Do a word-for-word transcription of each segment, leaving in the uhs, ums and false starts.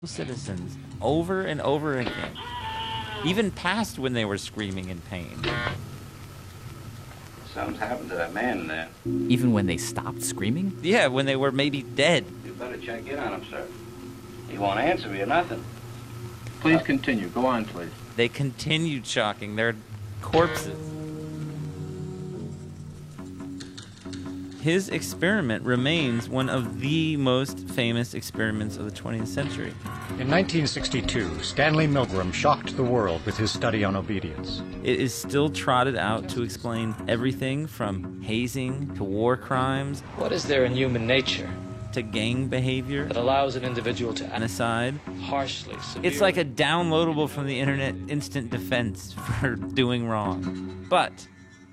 citizens over and over again, even past when they were screaming in pain. Something's happened to that man in there. Even when they stopped screaming? Yeah, when they were maybe dead. You better check in on him, sir. He won't answer me or nothing. Please continue. Go on, please. They continued shocking their corpses. His experiment remains one of the most famous experiments of the twentieth century. In nineteen sixty-two, Stanley Milgram shocked the world with his study on obedience. It is still trotted out to explain everything from hazing to war crimes. What is there in human nature to gang behavior that allows an individual to genocide? Harshly, severely. It's like a downloadable from the internet instant defense for doing wrong. But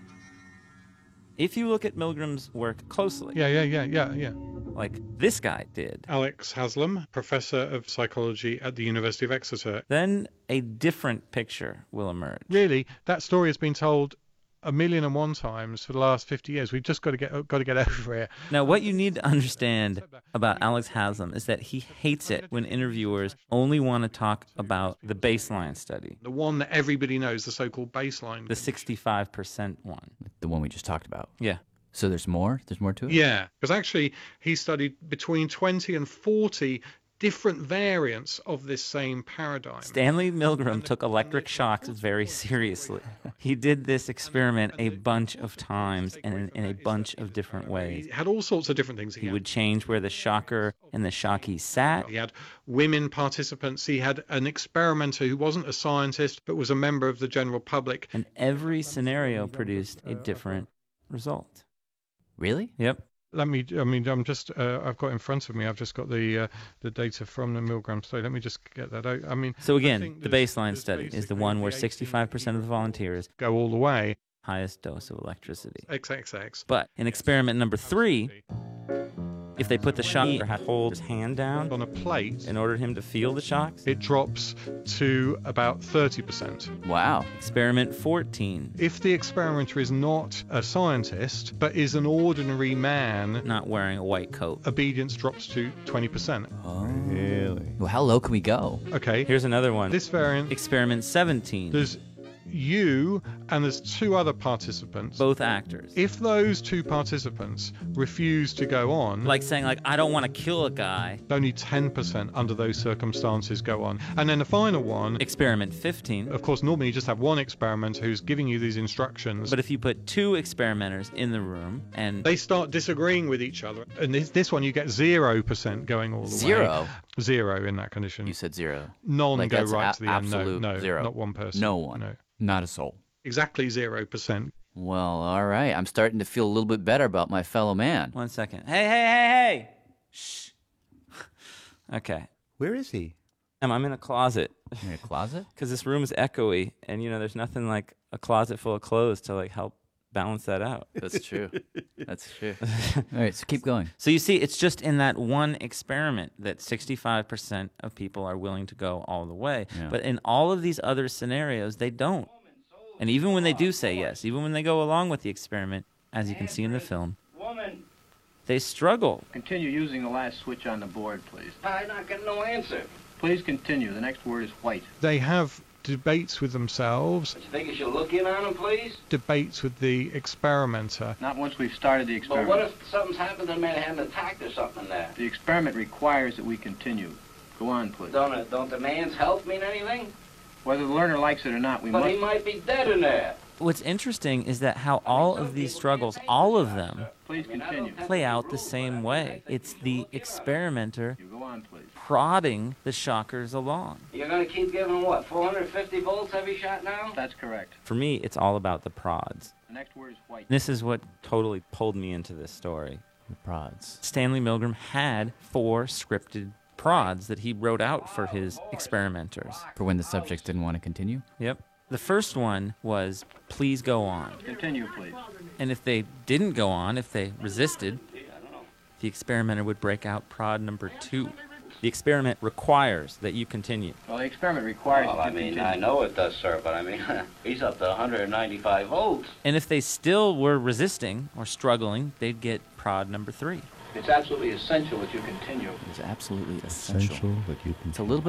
if you look at Milgram's work closely, yeah, yeah, yeah, yeah, yeah, like this guy did, Alex Haslam, professor of psychology at the University of Exeter, then a different picture will emerge. Really, that story has been told a million and one times for the last fifty years. We've just got to get got to get over it. Now, what you need to understand about Alex Haslam is that he hates it when interviewers only want to talk about the baseline study. The one that everybody knows, the so-called baseline. The sixty-five percent one. The one we just talked about. Yeah. So there's more? There's more to it? Yeah, because actually he studied between twenty and forty different variants of this same paradigm. Stanley Milgram took electric shocks very seriously. He did this experiment a bunch of times and in, in a bunch of different ways. He had all sorts of different things. He, he would change where the shocker and the shockee sat. He had women participants. He had an experimenter who wasn't a scientist but was a member of the general public. And every scenario produced a different result. Really? Yep. Let me, I mean, I'm just, uh, I've got in front of me, I've just got the uh, the data from the Milgram study. Let me just get that out. I mean, so again, the baseline study is the one where sixty-five percent of the volunteers go all the way. Highest dose of electricity. X X X. But in experiment number three, if they put the shocker had to hold his hand down on a plate in order for him to feel the shocks, it drops to about thirty percent. Wow. Experiment fourteen. If the experimenter is not a scientist, but is an ordinary man, not wearing a white coat, obedience drops to twenty percent. Oh, really? Well, how low can we go? Okay. Here's another one. This variant. Experiment seventeen. There's you and there's two other participants, both actors. If those two participants refuse to go on, like saying like I don't want to kill a guy, only ten percent under those circumstances go on. And then the final one, experiment fifteen, of course normally you just have one experimenter who's giving you these instructions, but if you put two experimenters in the room and they start disagreeing with each other, and this, this one you get zero percent going all the zero. way. Zero? Zero in that condition. You said zero. None like go right a- to the end. No, no, zero. not one person. No one. No. Not a soul. Exactly zero percent. Well, all right. I'm starting to feel a little bit better about my fellow man. One second. Hey, hey, hey, hey! Shh. Okay. Where is he? I'm, I'm in a closet. In a closet? Because this room is echoey, and you know, there's nothing like a closet full of clothes to like help balance that out. That's true. That's true. All right, so keep going. So you see, it's just in that one experiment that sixty-five percent of people are willing to go all the way. Yeah. But in all of these other scenarios, they don't. And even when they do say yes, even when they go along with the experiment, as you can see in the film, they struggle. Continue using the last switch on the board, please. I'm not getting no answer. Please continue. The next word is white. They have debates with themselves. You think you should look in on them, please? Debates with the experimenter. Not once we've started the But experiment. what if something's happened to the man, had an attack or something in there? The experiment requires that we continue. Go on, please. Don't, it, don't the man's health mean anything? Whether the learner likes it or not, we but must... he might be dead in there. What's interesting is that how all of these struggles, all of them, Please continue. play out the same way. It's the experimenter You go on, please. prodding the shockers along. You're going to keep giving, what, four hundred fifty volts every shot now? That's correct. For me, it's all about the prods. The next word is white. This is what totally pulled me into this story. The prods. Stanley Milgram had four scripted prods that he wrote out for his experimenters. For when the subjects didn't want to continue? Yep. The first one was, please go on. Continue, please. And if they didn't go on, if they resisted, the experimenter would break out prod number two. The experiment requires that you continue. Well, the experiment requires Well, you to I mean, continue. I know it does, sir, but I mean, he's up to one hundred ninety-five volts. And if they still were resisting or struggling, they'd get prod number three. It's absolutely essential that you continue. It's absolutely essential. Essential that you It's a little bit